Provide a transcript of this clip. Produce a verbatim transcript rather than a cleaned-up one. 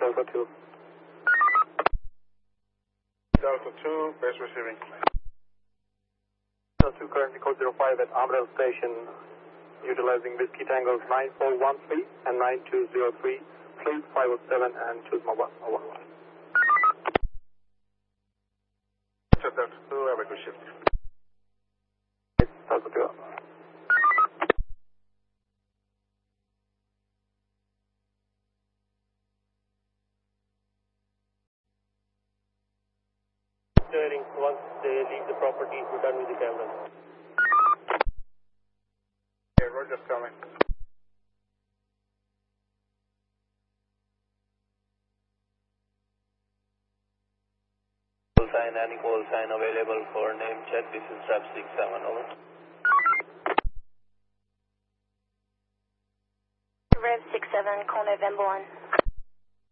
Delta two. Delta two, base receiving. Delta two, currently code zero five at Amrel Station, utilizing Whiskey Tangos nine four one three and nine two zero three, please five oh seven and choose mobile. Over. Delta two, have a good shift. Delta two. Once they leave the property, we're done with the cameras. Okay, Roger's coming. Call sign, any call sign available for name check. This is Trap six seven, over. Rev six seven, call November one.